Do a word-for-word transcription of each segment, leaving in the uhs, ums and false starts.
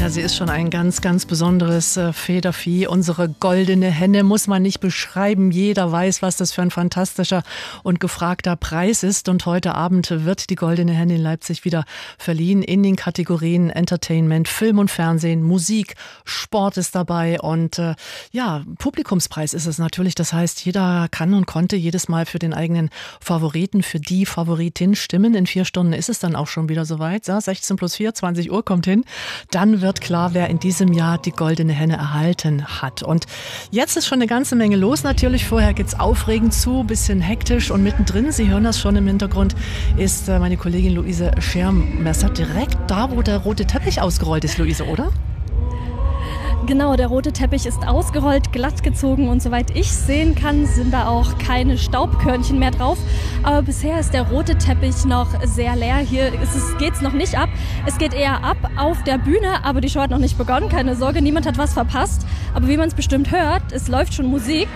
Ja, sie ist schon ein ganz, ganz besonderes äh, Federvieh. Unsere goldene Henne muss man nicht beschreiben. Jeder weiß, was das für ein fantastischer und gefragter Preis ist. Und heute Abend wird die goldene Henne in Leipzig wieder verliehen in den Kategorien Entertainment, Film und Fernsehen, Musik, Sport ist dabei. Und äh, ja, Publikumspreis ist es natürlich. Das heißt, jeder kann und konnte jedes Mal für den eigenen Favoriten, für die Favoritin stimmen. In vier Stunden ist es dann auch schon wieder soweit. Ja, sechzehn plus vier, zwanzig Uhr kommt hin. Dann wird klar, wer in diesem Jahr die goldene Henne erhalten hat. Und jetzt ist schon eine ganze Menge los natürlich. Vorher geht's aufregend zu, bisschen hektisch und mittendrin, Sie hören das schon im Hintergrund, ist meine Kollegin Luise Schermesser direkt da, wo der rote Teppich ausgerollt ist, Luise, oder? Genau, der rote Teppich ist ausgerollt, glatt gezogen und soweit ich sehen kann, sind da auch keine Staubkörnchen mehr drauf. Aber bisher ist der rote Teppich noch sehr leer. Hier ist es, geht's noch nicht ab. Es geht eher ab auf der Bühne, aber die Show hat noch nicht begonnen. Keine Sorge, niemand hat was verpasst. Aber wie man es bestimmt hört, es läuft schon Musik.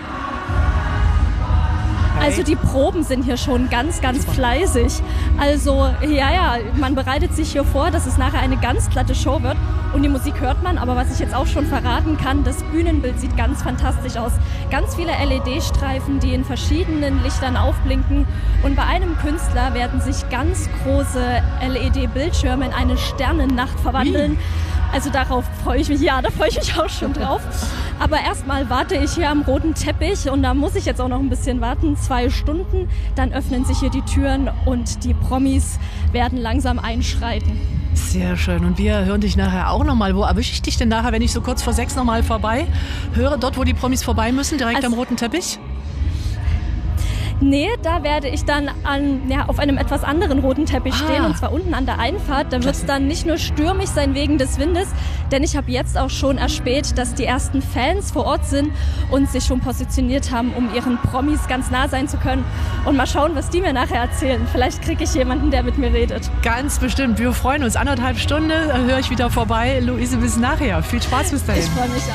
Also die Proben sind hier schon ganz, ganz fleißig. Also ja, ja, man bereitet sich hier vor, dass es nachher eine ganz glatte Show wird. Und die Musik hört man, aber was ich jetzt auch schon verraten kann, das Bühnenbild sieht ganz fantastisch aus. Ganz viele L E D-Streifen, die in verschiedenen Lichtern aufblinken. Und bei einem Künstler werden sich ganz große L E D-Bildschirme in eine Sternennacht verwandeln. Also darauf freue ich mich, ja, da freue ich mich auch schon drauf. Aber erstmal warte ich hier am roten Teppich und da muss ich jetzt auch noch ein bisschen warten, zwei Stunden. Dann öffnen sich hier die Türen und die Promis werden langsam einschreiten. Sehr schön. Und wir hören dich nachher auch nochmal. Wo erwische ich dich denn nachher, wenn ich so kurz vor sechs nochmal vorbei höre? Dort, wo die Promis vorbei müssen, direkt also am roten Teppich? Nee, da werde ich dann an, ja, auf einem etwas anderen roten Teppich ah. stehen, und zwar unten an der Einfahrt. Da wird es dann nicht nur stürmisch sein wegen des Windes, denn ich habe jetzt auch schon erspäht, dass die ersten Fans vor Ort sind und sich schon positioniert haben, um ihren Promis ganz nah sein zu können. Und mal schauen, was die mir nachher erzählen. Vielleicht kriege ich jemanden, der mit mir redet. Ganz bestimmt. Wir freuen uns. Anderthalb Stunden höre ich wieder vorbei. Luise, bis nachher. Viel Spaß bis dahin. Ich freue mich.